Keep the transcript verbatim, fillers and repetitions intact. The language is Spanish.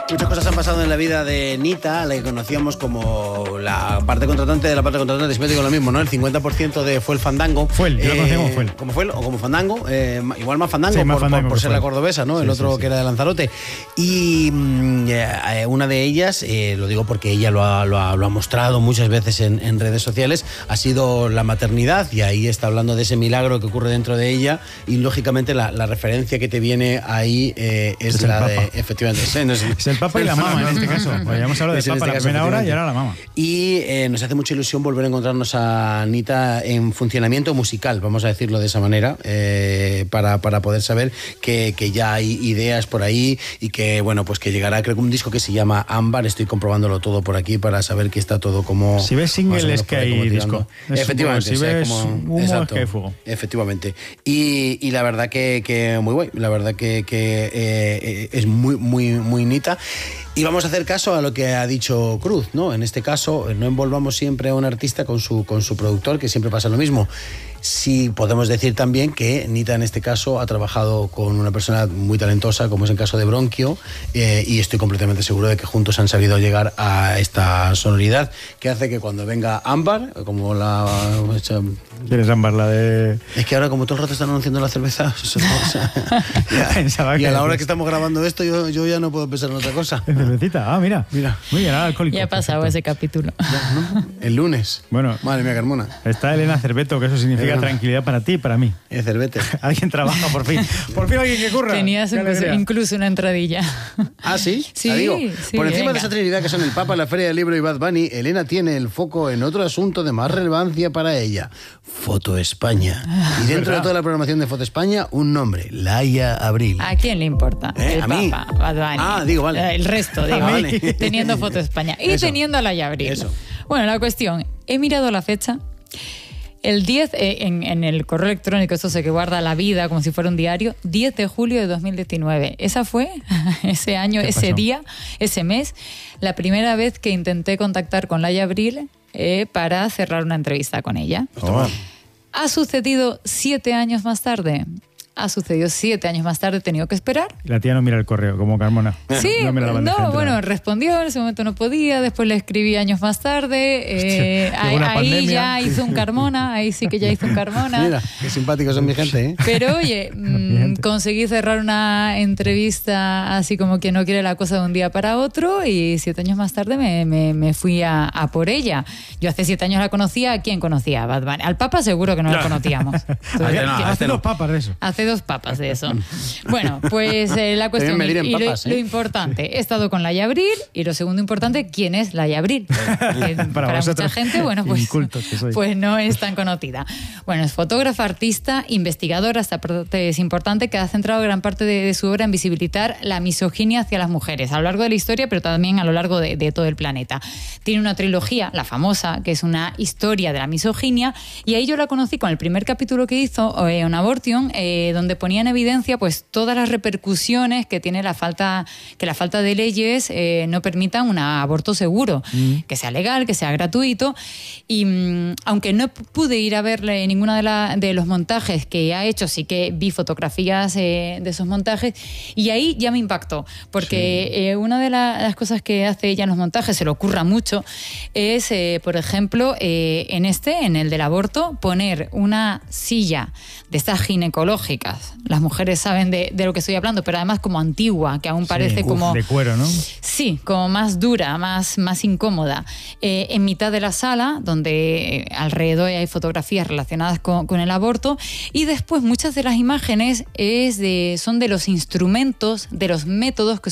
Muchas cosas han pasado en la vida de Nita, la que conocíamos como la parte contratante de la parte contratante, siempre digo lo mismo, ¿no? El cincuenta por ciento de Fue el Fandango. Fue el, yo lo conocía como Fue el. Como Fue el, o como Fandango, eh, igual más Fandango, sí, más por, fandango por, por ser fue. la cordobesa, ¿no? Sí, el otro sí, sí. que era de Lanzarote. Y mm, eh, una de ellas, eh, lo digo porque ella lo ha, lo ha, lo ha mostrado muchas veces en, en redes sociales, ha sido la maternidad, y ahí está hablando de ese milagro que ocurre dentro de ella, y lógicamente la, la referencia que te viene ahí eh, es, es la de, efectivamente, sí, no es, es el Papa y la Mama en este caso. Pues ya hemos hablado del Papa la primera hora y ahora la Mama. Y eh, nos hace mucha ilusión volver a encontrarnos a Nita en funcionamiento musical, vamos a decirlo de esa manera, eh, para, para poder saber que, que ya hay ideas por ahí y que, bueno, pues que llegará, creo que un disco que se llama Ámbar, estoy comprobándolo todo por aquí para saber que está todo como... Si ves single es que hay disco. Efectivamente. Si ves como, humo exacto, es que hay fuego. Efectivamente. Y, y la verdad que, que muy guay, la verdad que, que eh, es muy, muy, muy Nita. Y vamos a hacer caso a lo que ha dicho Cruz, ¿no? En este caso, no envolvamos siempre a un artista con su, con su productor, que siempre pasa lo mismo. Sí podemos decir también que Nita en este caso ha trabajado con una persona muy talentosa, como es el caso de Bronquio, eh, y estoy completamente seguro de que juntos han sabido llegar a esta sonoridad que hace que cuando venga Ámbar, como la... ¿Quieres Ámbar, la de...? Es que ahora como todo el rato están anunciando la cerveza, o sea, ya, y a la hora que estamos grabando esto yo, yo ya no puedo pensar en otra cosa. ¿En cervecita? Ah, mira, mira. Muy bien, alcohólico. Ya ha pasado perfecto. Ese capítulo. Ya, ¿no? El lunes. Bueno. Madre mía, Carmona. Está Elena Cerveto, que eso significa Elena. Tranquilidad para ti y para mí. El Cervete. Alguien trabaja, por fin. Por fin alguien que curra. Tenías incluso, incluso una entradilla. ¿Ah, sí? Sí, la digo. sí. Por encima venga. de esa trinidad que son el Papa, la Feria del Libro y Bad Bunny, Elena tiene el foco en otro asunto de más relevancia para ella. Foto España. Y dentro ¿verdad? De toda la programación de Foto España, un nombre, Laia Abril. ¿A quién le importa? ¿Eh? El ¿A mí? Papa, Bad Bunny. Ah, digo, vale. El resto, digo, vale. Teniendo Foto España. Y Eso. teniendo a Laia Abril. Eso. Bueno, la cuestión, he mirado la fecha. El diez, eh, en, en el correo electrónico, esto se que guarda la vida como si fuera un diario, diez de julio de dos mil diecinueve. Esa fue, ese año, ese pasó? día, ese mes, la primera vez que intenté contactar con Laia Abril eh, para cerrar una entrevista con ella. Oh. ¿Ha sucedido siete años más tarde? Ha sucedido siete años más tarde, he tenido que esperar. La tía no mira el correo, como Carmona. Sí, no, mira la no bandeja de bueno, entrada. respondió, en ese momento no podía, después le escribí años más tarde, eh, Hostia, ahí, llegó una ahí pandemia. ya hizo un Carmona, ahí sí que ya hizo un Carmona. Mira, qué simpáticos son mi gente, ¿eh? Pero oye, mmm, conseguí cerrar una entrevista así como que no quiere la cosa de un día para otro y siete años más tarde me, me, me fui a, a por ella. Yo hace siete años la conocía, ¿a quién conocía? A Bad Bunny. Al Papa seguro que no la conocíamos. Hace, no, hace hace dos no. papas de eso. Hace dos papas de eso. Bueno, pues eh, la cuestión medir en y, y papas, lo, ¿eh? lo importante, he estado con Laia Abril y lo segundo importante, ¿quién es Laia Abril? Que Para para mucha vosotros, gente, bueno, pues, incultos que sois. pues no es tan conocida. Bueno, es fotógrafa, artista, investigadora, esta parte es importante, que ha centrado gran parte de, de su obra en visibilitar la misoginia hacia las mujeres a lo largo de la historia, pero también a lo largo de, de todo el planeta. Tiene una trilogía, la famosa, que es una historia de la misoginia, y ahí yo la conocí con el primer capítulo que hizo, eh, On Abortion, eh, donde ponía en evidencia pues todas las repercusiones que tiene la falta, que la falta de leyes eh, no permitan un aborto seguro, mm. que sea legal, que sea gratuito. Y mmm, aunque no pude ir a verle ninguna de, la, de los montajes que ha hecho, sí que vi fotografías eh, de esos montajes y ahí ya me impactó, porque sí. eh, una de la, las cosas que hace ella en los montajes, se le ocurra mucho, es, eh, por ejemplo, eh, en este, en el del aborto, poner una silla de estas ginecológicas. Las mujeres saben de, de lo que estoy hablando, pero además como antigua, que aún parece sí, uf, como... de cuero, ¿no? Sí, como más dura, más, más incómoda. Eh, en mitad de la sala, donde eh, alrededor hay fotografías relacionadas con, con el aborto, y después muchas de las imágenes es de, son de los instrumentos, de los métodos que,